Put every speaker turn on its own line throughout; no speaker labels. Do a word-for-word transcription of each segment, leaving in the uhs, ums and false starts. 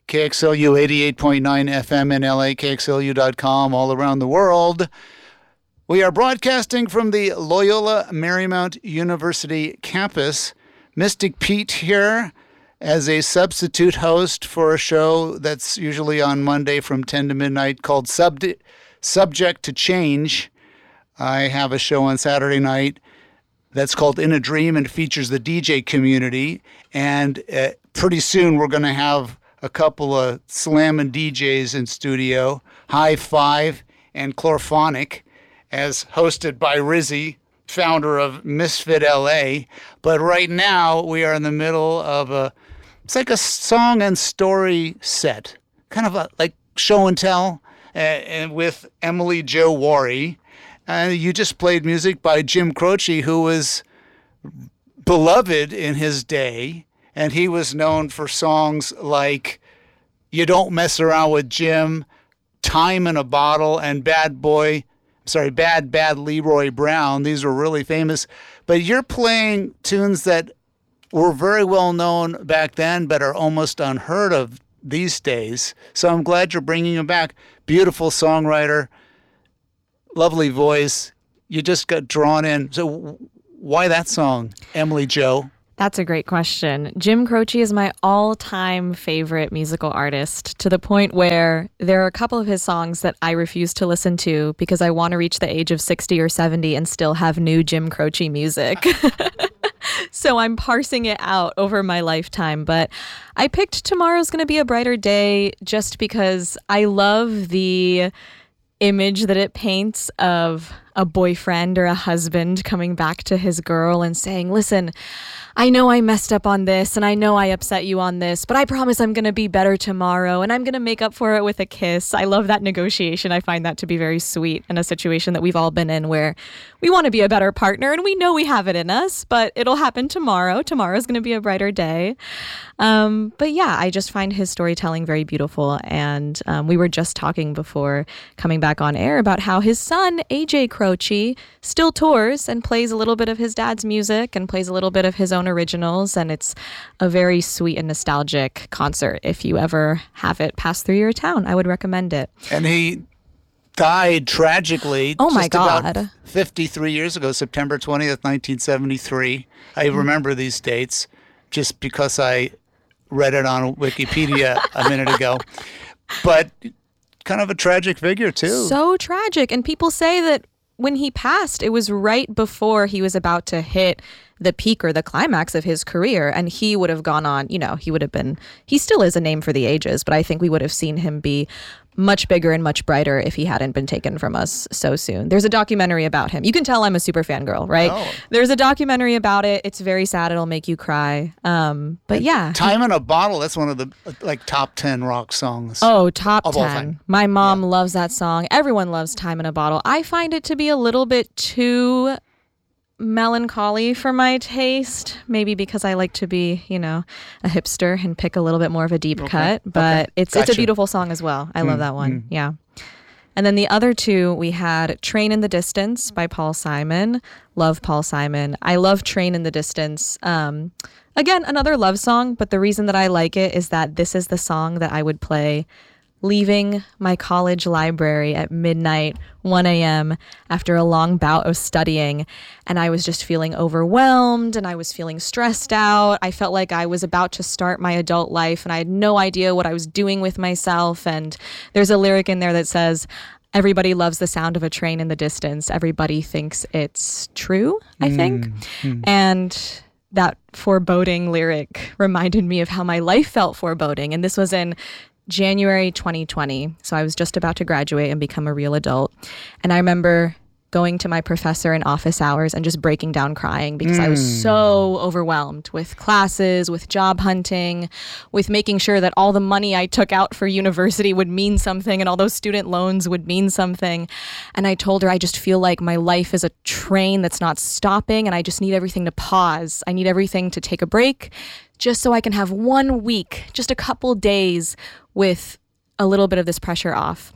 K X L U eighty-eight point nine F M in L A, K X L U dot com, all around the world. We are broadcasting from the Loyola Marymount University campus. Mystic Pete here as a substitute host for a show that's usually on Monday from ten to midnight called Sub- Subject to Change. I have a show on Saturday night that's called In a Dream and features the D J community. And uh, pretty soon we're going to have a couple of slammin' D Js in studio, High Five and Chlorphonic, as hosted by Rizzy, founder of Misfit L A. But right now we are in the middle of a, it's like a song and story set, kind of a, like show and tell, uh, and with Emily Jo Worry. Uh, you just played music by Jim Croce, who was beloved in his day, and he was known for songs like You Don't Mess Around with Jim, Time in a Bottle, and Bad Boy, sorry, Bad Bad Leroy Brown. These were really famous. But you're playing tunes that were very well known back then, but are almost unheard of these days. So I'm glad you're bringing them back. Beautiful songwriter, lovely voice. You just got drawn in. So why that song, Emily Jo?
That's a great question. Jim Croce is my all-time favorite musical artist, to the point where there are a couple of his songs that I refuse to listen to because I want to reach the age of sixty or seventy and still have new Jim Croce music. So I'm parsing it out over my lifetime. But I picked Tomorrow's Gonna Be a Brighter Day just because I love the image that it paints of a boyfriend or a husband coming back to his girl and saying, listen, I know I messed up on this and I know I upset you on this, but I promise I'm going to be better tomorrow and I'm going to make up for it with a kiss. I love that negotiation. I find that to be very sweet in a situation that we've all been in where we want to be a better partner and we know we have it in us, but it'll happen tomorrow. Tomorrow's going to be a brighter day. Um, but yeah, I just find his storytelling very beautiful. And um, we were just talking before coming back on air about how his son, A J Croce, still tours and plays a little bit of his dad's music and plays a little bit of his own originals. And it's a very sweet and nostalgic concert. If you ever have it pass through your town, I would recommend it.
And he died tragically
oh my
just
God.
about fifty-three years ago, September twentieth, nineteen seventy-three. I remember these dates just because I read it on Wikipedia a minute ago. But kind of a tragic figure, too.
So tragic. And people say that when he passed, it was right before he was about to hit the peak or the climax of his career. And he would have gone on, you know, he would have been, he still is a name for the ages, but I think we would have seen him be much bigger and much brighter if he hadn't been taken from us so soon. There's a documentary about him. You can tell I'm a super fangirl, right?
Oh.
There's a documentary about it. It's very sad. It'll make you cry. Um, but yeah.
Time in a Bottle, that's one of the like top ten rock songs.
Oh, top
of all
ten.
time.
My mom
Yeah.
loves that song. Everyone loves Time in a Bottle. I find it to be a little bit too melancholy for my taste, maybe because I like to be, you know, a hipster and pick a little bit more of a deep
Okay.
cut, but
Okay.
it's
Gotcha.
it's a beautiful song as well. I love
Mm,
that one.
mm.
Yeah. And then the other two, we had Train in the Distance by Paul Simon. Love Paul Simon. I love Train in the Distance. Um, again, another love song, but the reason that I like it is that this is the song that I would play leaving my college library at midnight, one a.m. after a long bout of studying. And I was just feeling overwhelmed and I was feeling stressed out. I felt like I was about to start my adult life and I had no idea what I was doing with myself. And there's a lyric in there that says, everybody loves the sound of a train in the distance. Everybody thinks it's true, I think.
Mm.
And that foreboding lyric reminded me of how my life felt foreboding. And this was in January twenty twenty. So I was just about to graduate and become a real adult. And I remember going to my professor in office hours and just breaking down crying because mm. I was so overwhelmed with classes, with job hunting, with making sure that all the money I took out for university would mean something and all those student loans would mean something. And I told her, I just feel like my life is a train that's not stopping and I just need everything to pause. I need everything to take a break just so I can have one week, just a couple days with a little bit of this pressure off.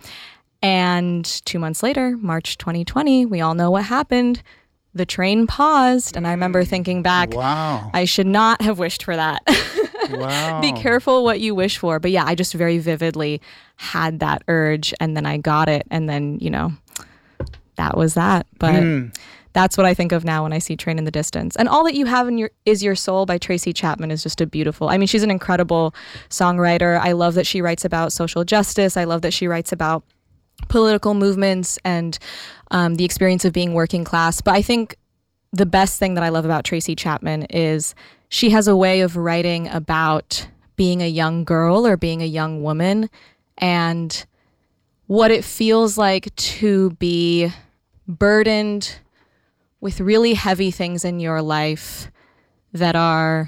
And two months later, March twenty twenty, we all know what happened. The train paused. And I remember thinking back,
Wow.
I should not have wished for that.
Wow.
Be careful what you wish for. But yeah, I just very vividly had that urge, and then I got it, and then, you know, that was that. But mm. that's what I think of now when I see Train in the Distance. And All That You Have in Your Is Your Soul by Tracy Chapman is just a beautiful, I mean, she's an incredible songwriter. I love that she writes about social justice. I love that she writes about political movements and um, the experience of being working class. But I think the best thing that I love about Tracy Chapman is she has a way of writing about being a young girl or being a young woman and what it feels like to be burdened with really heavy things in your life that are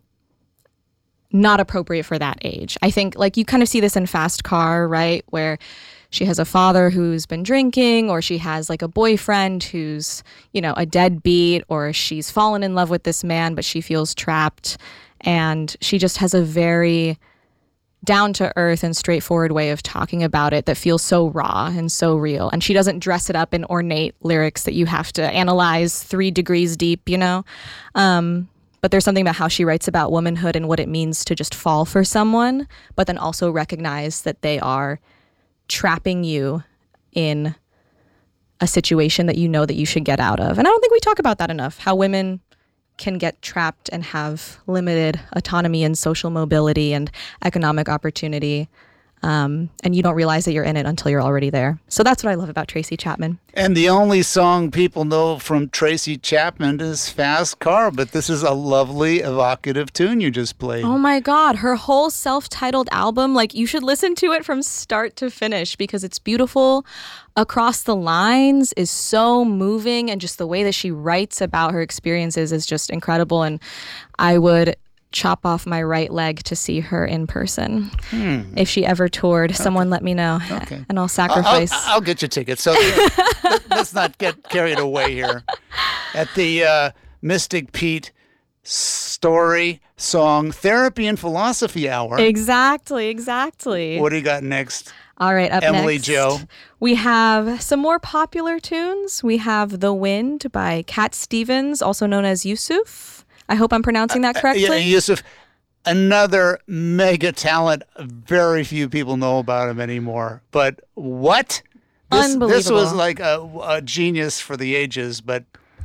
not appropriate for that age. I think, like, you kind of see this in Fast Car, right? Where she has a father who's been drinking, or she has like a boyfriend who's, you know, a deadbeat, or she's fallen in love with this man, but she feels trapped. And she just has a very down to earth and straightforward way of talking about it that feels so raw and so real. And she doesn't dress it up in ornate lyrics that you have to analyze three degrees deep, you know? Um, but there's something about how she writes about womanhood and what it means to just fall for someone, but then also recognize that they are trapping you in a situation that you know that you should get out of. And I don't think we talk about that enough, how women can get trapped and have limited autonomy and social mobility and economic opportunity. Um, and you don't realize that you're in it until you're already there. So that's what I love about Tracy Chapman.
And the only song people know from Tracy Chapman is Fast Car, but this is a lovely, evocative tune you just played.
Oh my God, her whole self-titled album, like, you should listen to it from start to finish because it's beautiful. Across the Lines is so moving, and just the way that she writes about her experiences is just incredible. And I would chop off my right leg to see her in person. Hmm. If she ever toured, okay. Someone let me know, okay. And I'll sacrifice.
I'll, I'll get you tickets. So let's not get carried away here. At the uh, Mystic Pete story song Therapy and Philosophy Hour.
Exactly, exactly.
What do you got next?
All right, up
Emily
next,
Jo.
We have some more popular tunes. We have The Wind by Cat Stevens, also known as Yusuf. I hope I'm pronouncing that correctly.
Uh, yeah, Yusuf, another mega talent. Very few people know about him anymore. But what? This,
Unbelievable.
This was like a, a genius for the ages, but...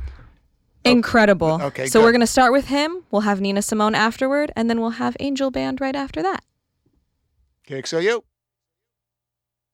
Incredible.
Okay,
so
good.
We're going to start with him. We'll have Nina Simone afterward, and then we'll have Angel Band right after that.
K X L U.